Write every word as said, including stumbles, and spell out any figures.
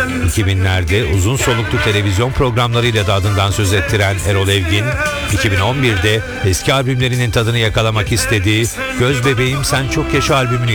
iki binlerde uzun soluklu televizyon programlarıyla da adından söz ettiren Erol Evgin, iki bin on birde eski albümlerinin tadını yakalamak istediği Göz Bebeğim Sen Çok Yaşa albümünü